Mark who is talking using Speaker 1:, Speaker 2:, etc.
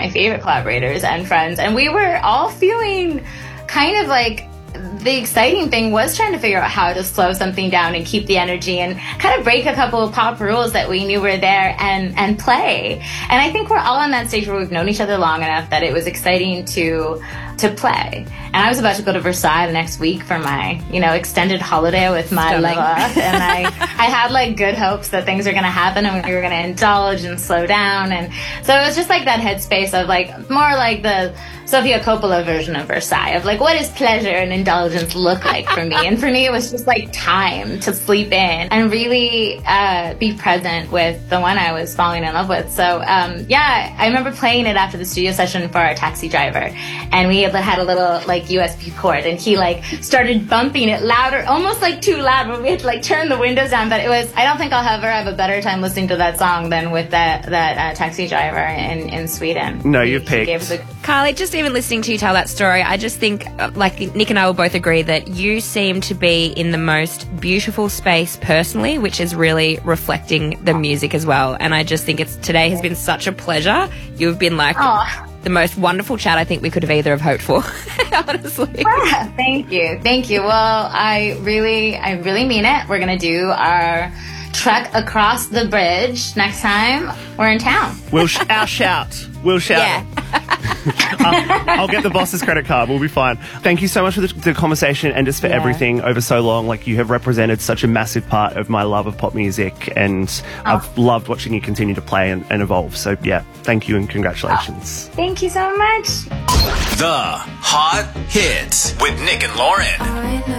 Speaker 1: my favorite collaborators and friends. And we were all feeling kind of like the exciting thing was trying to figure out how to slow something down and keep the energy and kind of break a couple of pop rules that we knew were there and play. And I think we're all on that stage where we've known each other long enough that it was exciting to play. And I was about to go to Versailles the next week for my, extended holiday with my lover. And I had like good hopes that things were going to happen and we were going to indulge and slow down. And so it was just like that headspace of like more like the Sofia Coppola version of Versailles of like, what does pleasure and indulgence look like for me? And for me, it was just like time to sleep in and really be present with the one I was falling in love with. So I remember playing it after the studio session for our taxi driver, and we had a little like USB port, and he like started bumping it louder, almost like too loud, but we had to like turn the windows down. But I don't think I'll ever have a better time listening to that song than with that taxi driver in Sweden.
Speaker 2: No, you picked.
Speaker 3: Carly, just even listening to you tell that story, I just think, like Nick and I will both agree that you seem to be in the most beautiful space personally, which is really reflecting the music as well. And I just think today has been such a pleasure. You've been like the most wonderful chat I think we could have either have hoped for, honestly.
Speaker 1: Thank you. Well, I really mean it. We're going to do our trek across the bridge next time we're in town.
Speaker 2: We'll shout.
Speaker 3: Yeah.
Speaker 2: I'll get the boss's credit card. We'll be fine. Thank you so much for the conversation and just for everything over so long. Like, you have represented such a massive part of my love of pop music, and I've loved watching you continue to play and evolve. So, yeah, thank you and congratulations.
Speaker 1: Thank you so much.
Speaker 4: The Hot Hits with Nick and Lauren.